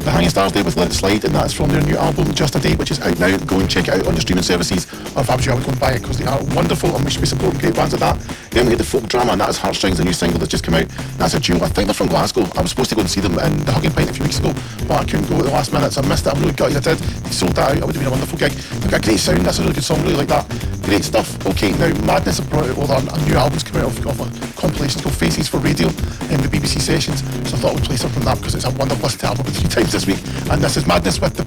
The Hanging Stars Day with Let It Slide, and that's from their new album Just a Day, which is out now. Go and check it out on your streaming services, or if I was you, I would go and buy it because they are wonderful and we should be supporting great bands like that. Then we had the Folk Drama, and that is Heartstrings, the new single that's just come out. That's a duo. I think they're from Glasgow. I was supposed to go and see them in the Hugging Pint a few weeks ago, but I couldn't go at the last minute, so I missed it. I'm really gutted I did. They sold that out. It would have been a wonderful gig. They've got a great sound. That's a really good song. Really like that. Great stuff. Okay, now Madness have brought out all a new albums coming out of a compilation called Faces for Radio in the BBC Sessions. So I thought we'd play something from that because it's a wonderful listen to album 3 times this week. And this is Madness with the